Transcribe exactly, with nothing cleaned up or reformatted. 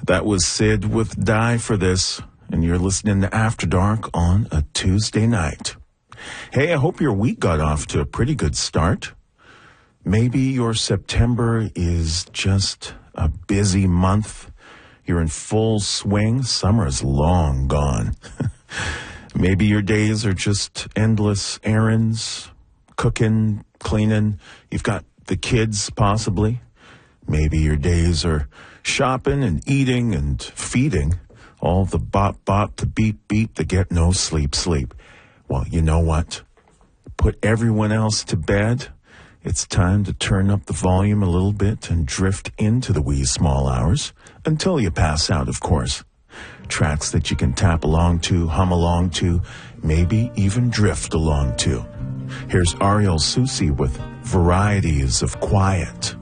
That was Sid with Die for This, and you're listening to After Dark on a Tuesday night. Hey, I hope your week got off to a pretty good start. Maybe your September is just a busy month. You're in full swing. Summer's long gone. Maybe your days are just endless errands, cooking, cleaning. You've got the kids, possibly. Maybe your days are shopping and eating and feeding all the bop bop, the beep beep, the get no sleep sleep. Well, you know what? Put everyone else to bed. It's time to turn up the volume a little bit and drift into the wee small hours until you pass out, of course. Tracks that you can tap along to, hum along to, maybe even drift along to. Here's Ariel Susi with Varieties of Quiet.